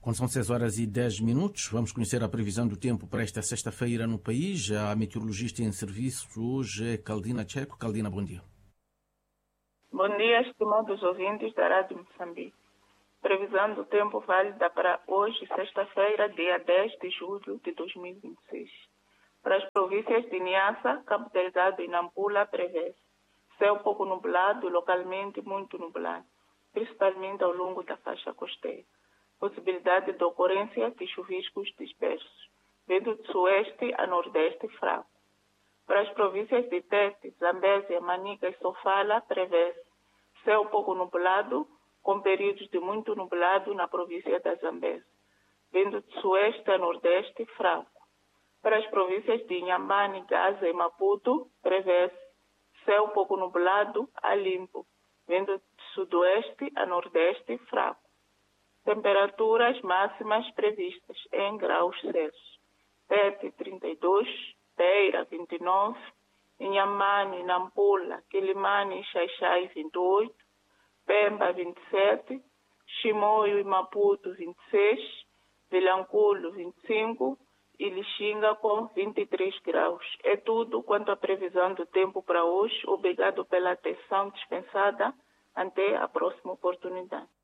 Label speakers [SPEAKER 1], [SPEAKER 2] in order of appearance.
[SPEAKER 1] Quando são 6h10, vamos conhecer a previsão do tempo para esta sexta-feira no país. A meteorologista em serviço hoje é Caldina Checo. Caldina, bom dia.
[SPEAKER 2] Bom dia, estimados ouvintes da Rádio Moçambique. Previsão do tempo válida para hoje, sexta-feira, dia 10 de julho de 2026. Para as províncias de Niassa, Cabo Delgado e Nampula, prevê-se céu pouco nublado, localmente muito nublado, principalmente ao longo da faixa costeira. Possibilidade de ocorrência de chuviscos dispersos. Vento de sueste a nordeste fraco. Para as províncias de Tete, Zambésia, Manica e Sofala, prevê-se céu pouco nublado, com períodos de muito nublado na província da Zambésia. Vento de sueste a nordeste fraco. Para as províncias de Inhambane, Gaza e Maputo, prevê-se céu pouco nublado a limpo. Vento de sudoeste a nordeste fraco. Temperaturas máximas previstas em graus Celsius. Tete, 32, Beira, 29, Inhambane, Nampula, Quilimane e Xai-Xai, 28, Pemba, 27, Chimoio e Maputo, 26, Vilanculo, 25 e Lixinga com 23 graus. É tudo quanto à previsão do tempo para hoje. Obrigado pela atenção dispensada. Até a próxima oportunidade.